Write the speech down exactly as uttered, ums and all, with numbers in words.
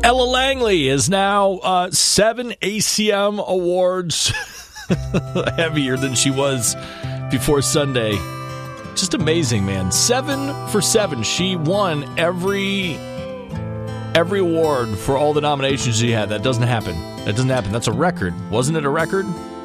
Ella Langley is now uh, seven A C M awards heavier than she was before Sunday. Just amazing, man. Seven for seven. She won every every award for all the nominations she had. That doesn't happen. That doesn't happen. That's a record. Wasn't it a record?